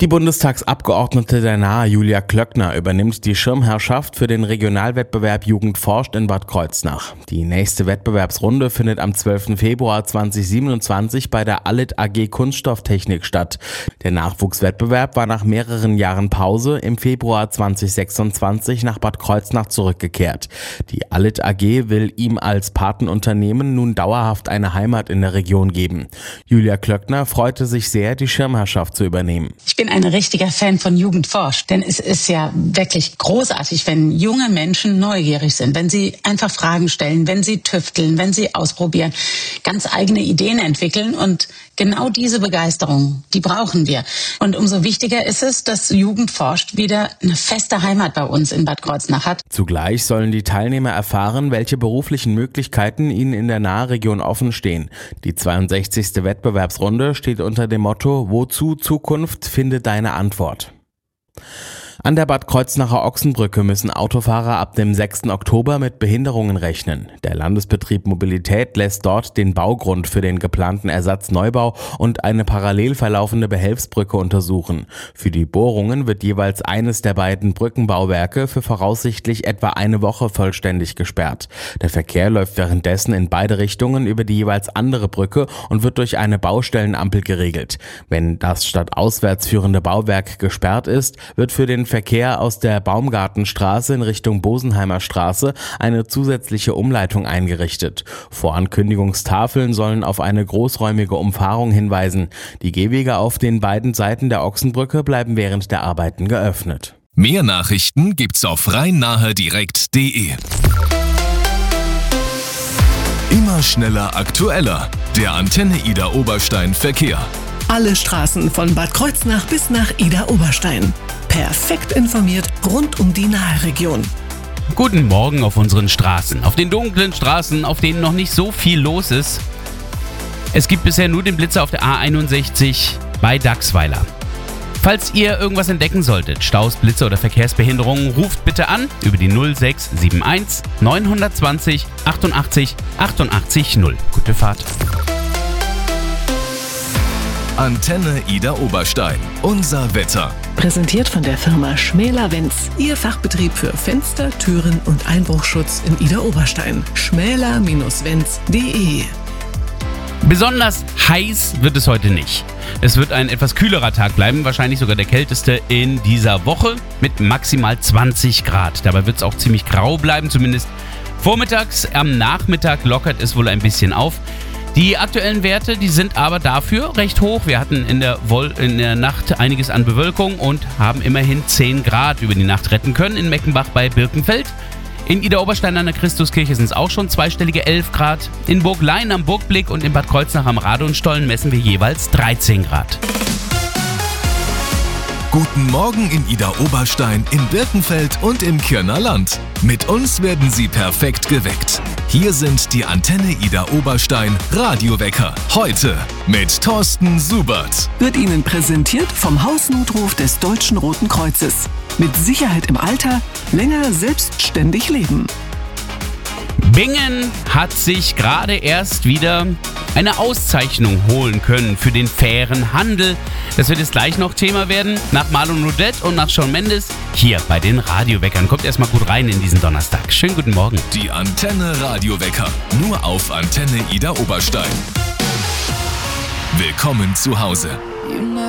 Die Bundestagsabgeordnete der Nahe Julia Klöckner übernimmt die Schirmherrschaft für den Regionalwettbewerb Jugend forscht in Bad Kreuznach. Die nächste Wettbewerbsrunde findet am 12. Februar 2027 bei der Allit AG Kunststofftechnik statt. Der Nachwuchswettbewerb war nach mehreren Jahren Pause im Februar 2026 nach Bad Kreuznach zurückgekehrt. Die Allit AG will ihm als Patenunternehmen nun dauerhaft eine Heimat in der Region geben. Julia Klöckner freute sich sehr, die Schirmherrschaft zu übernehmen. Ich bin ein richtiger Fan von Jugend forscht, denn es ist ja wirklich großartig, wenn junge Menschen neugierig sind, wenn sie einfach Fragen stellen, wenn sie tüfteln, wenn sie ausprobieren, ganz eigene Ideen entwickeln, und genau diese Begeisterung, die brauchen wir. Und umso wichtiger ist es, dass Jugend forscht wieder eine feste Heimat bei uns in Bad Kreuznach hat. Zugleich sollen die Teilnehmer erfahren, welche beruflichen Möglichkeiten ihnen in der Nahregion offen stehen. Die 62. Wettbewerbsrunde steht unter dem Motto „Wozu Zukunft? Finde deine Antwort“. An der Bad Kreuznacher Ochsenbrücke müssen Autofahrer ab dem 6. Oktober mit Behinderungen rechnen. Der Landesbetrieb Mobilität lässt dort den Baugrund für den geplanten Ersatzneubau und eine parallel verlaufende Behelfsbrücke untersuchen. Für die Bohrungen wird jeweils eines der beiden Brückenbauwerke für voraussichtlich etwa eine Woche vollständig gesperrt. Der Verkehr läuft währenddessen in beide Richtungen über die jeweils andere Brücke und wird durch eine Baustellenampel geregelt. Wenn das stadtauswärts führende Bauwerk gesperrt ist, wird für den Verkehr aus der Baumgartenstraße in Richtung Bosenheimer Straße eine zusätzliche Umleitung eingerichtet. Vorankündigungstafeln sollen auf eine großräumige Umfahrung hinweisen. Die Gehwege auf den beiden Seiten der Ochsenbrücke bleiben während der Arbeiten geöffnet. Mehr Nachrichten gibt's auf rhein-nahe-direkt.de. Immer schneller, aktueller. Der Antenne Idar Oberstein Verkehr. Alle Straßen von Bad Kreuznach bis nach Idar Oberstein. Perfekt informiert rund um die Nahregion. Guten Morgen auf unseren Straßen. Auf den dunklen Straßen, auf denen noch nicht so viel los ist. Es gibt bisher nur den Blitzer auf der A61 bei Dachsweiler. Falls ihr irgendwas entdecken solltet, Staus, Blitze oder Verkehrsbehinderungen, ruft bitte an über die 0671 920 88 88 0. Gute Fahrt. Antenne Idar Oberstein. Unser Wetter. Präsentiert von der Firma Schmäler-Wenz. Ihr Fachbetrieb für Fenster, Türen und Einbruchschutz in Idar Oberstein. schmäler-wenz.de. Besonders heiß wird es heute nicht. Es wird ein etwas kühlerer Tag bleiben, wahrscheinlich sogar der kälteste in dieser Woche mit maximal 20 Grad. Dabei wird es auch ziemlich grau bleiben, zumindest vormittags. Am Nachmittag lockert es wohl ein bisschen auf. Die aktuellen Werte, die sind aber dafür recht hoch. Wir hatten in der Nacht einiges an Bewölkung und haben immerhin 10 Grad über die Nacht retten können in Meckenbach bei Birkenfeld. In Idar Oberstein an der Christuskirche sind es auch schon zweistellige 11 Grad. In Burglein am Burgblick und in Bad Kreuznach am Radonstollen messen wir jeweils 13 Grad. Guten Morgen in Idar Oberstein, in Birkenfeld und im Kirner Land. Mit uns werden Sie perfekt geweckt. Hier sind die Antenne Idar Oberstein Radiowecker. Heute mit Thorsten Subert. Wird Ihnen präsentiert vom Hausnotruf des Deutschen Roten Kreuzes. Mit Sicherheit im Alter, länger selbstständig leben. Bingen hat sich gerade erst wieder eine Auszeichnung holen können für den fairen Handel. Das wird jetzt gleich noch Thema werden. Nach Marlon Rodette und nach Shawn Mendes hier bei den Radioweckern. Kommt erstmal gut rein in diesen Donnerstag. Schönen guten Morgen. Die Antenne Radiowecker. Nur auf Antenne Idar Oberstein. Willkommen zu Hause.